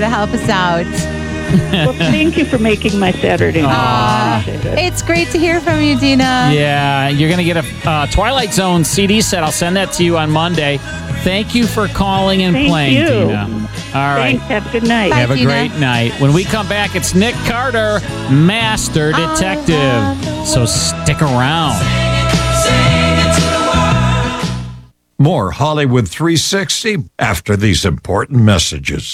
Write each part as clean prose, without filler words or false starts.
to help us out. Well, thank you for making my Saturday night. It's great to hear from you, Dina. Yeah, you're going to get a Twilight Zone CD set. I'll send that to you on Monday. Thank you for calling and playing, you. Dina. All right. Thanks. Have a good night. Bye, Have a Dina. great night. When we come back, it's Nick Carter, Master Detective. So stick around. More Hollywood 360 after these important messages.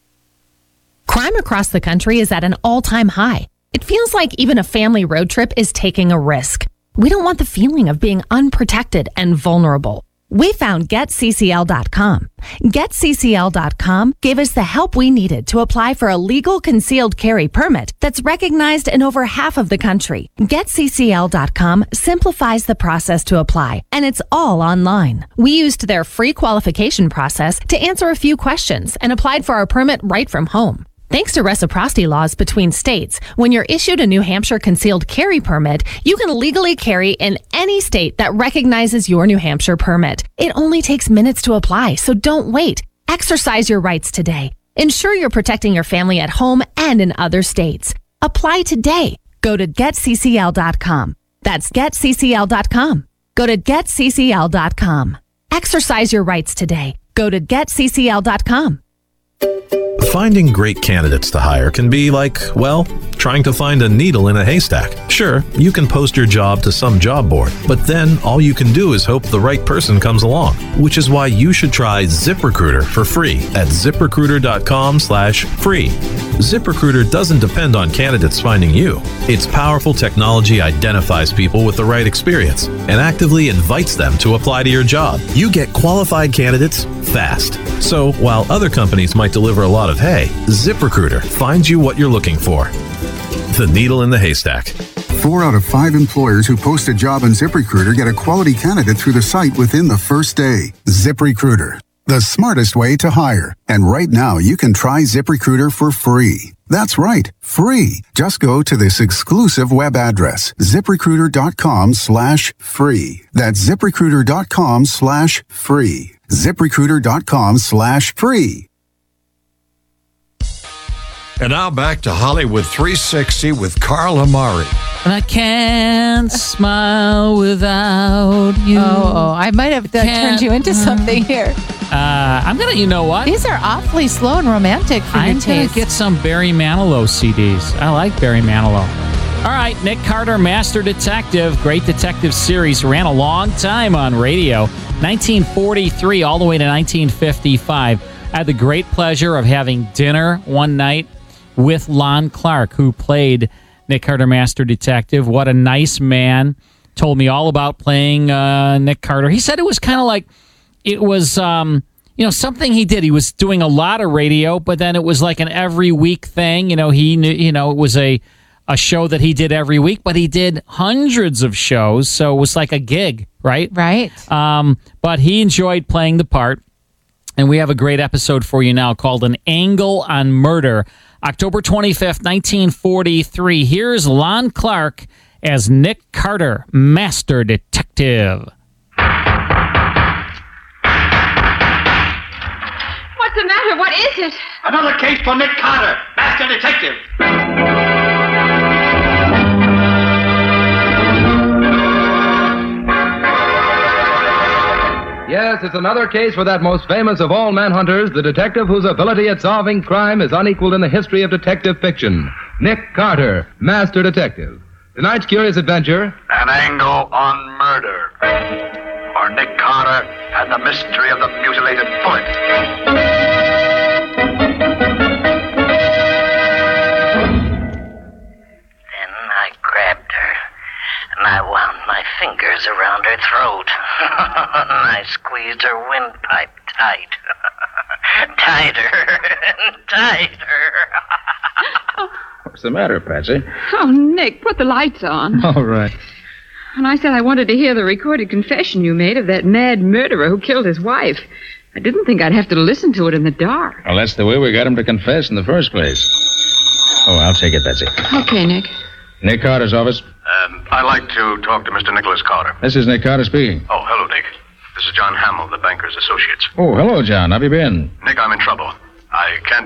Crime across the country is at an all-time high. It feels like even a family road trip is taking a risk. We don't want the feeling of being unprotected and vulnerable. We found GetCCL.com. GetCCL.com gave us the help we needed to apply for a legal concealed carry permit that's recognized in over half of the country. GetCCL.com simplifies the process to apply, and it's all online. We used their free qualification process to answer a few questions and applied for our permit right from home. Thanks to reciprocity laws between states, when you're issued a New Hampshire concealed carry permit, you can legally carry in any state that recognizes your New Hampshire permit. It only takes minutes to apply, so don't wait. Exercise your rights today. Ensure you're protecting your family at home and in other states. Apply today. Go to GetCCL.com. That's GetCCL.com. Go to GetCCL.com. Exercise your rights today. Go to GetCCL.com. Finding great candidates to hire can be like, well, trying to find a needle in a haystack. Sure, you can post your job to some job board, but then all you can do is hope the right person comes along, which is why you should try ZipRecruiter for free at ZipRecruiter.com/free. ZipRecruiter doesn't depend on candidates finding you. Its powerful technology identifies people with the right experience and actively invites them to apply to your job. You get qualified candidates fast. So while other companies might deliver a lot of hay, ZipRecruiter finds you what you're looking for. The needle in the haystack. 4 out of 5 employers who post a job on ZipRecruiter get a quality candidate through the site within the first day. ZipRecruiter, the smartest way to hire. And right now, you can try ZipRecruiter for free. That's right, free. Just go to this exclusive web address, ZipRecruiter.com/free. That's ZipRecruiter.com/free. ZipRecruiter.com/free. And now back to Hollywood 360 with Carl Amari. And I can't smile without you. Oh, I might have turned you into something here. I'm going to, you know what? These are awfully slow and romantic for I'm your going taste. to get some Barry Manilow CDs. I like Barry Manilow. All right, Nick Carter, Master Detective. Great detective series. Ran a long time on radio. 1943 all the way to 1955. I had the great pleasure of having dinner one night with Lon Clark, who played Nick Carter, Master Detective. What a nice man. Told me all about playing Nick Carter. He said it was kind of like, it was, something he did. He was doing a lot of radio, but then it was like an every week thing. He knew, it was a show that he did every week, but he did hundreds of shows, so it was like a gig, right? Right. But he enjoyed playing the part, and we have a great episode for you now called An Angle on Murder. October 25th, 1943. Here's Lon Clark as Nick Carter, Master Detective. What's the matter? What is it? Another case for Nick Carter, Master Detective. Yes, it's another case for that most famous of all manhunters, the detective whose ability at solving crime is unequaled in the history of detective fiction. Nick Carter, Master Detective. Tonight's curious adventure... An Angle on Murder. Or Nick Carter and the mystery of the mutilated foot. Then I grabbed her, and I wound my fingers around her throat. And I squeezed her windpipe tight. Tighter and tighter. What's the matter, Patsy? Oh, Nick, put the lights on. All right. And I said I wanted to hear the recorded confession you made of that mad murderer who killed his wife. I didn't think I'd have to listen to it in the dark. Well, that's the way we got him to confess in the first place. Oh, I'll take it, Patsy. Okay, Nick. Nick Carter's office. I'd like to talk to Mr. Nicholas Carter. This is Nick Carter speaking. Oh, hello, Nick. This is John Hamill, the Banker's Associates. Oh, hello, John. How have you been? Nick, I'm in trouble. I can't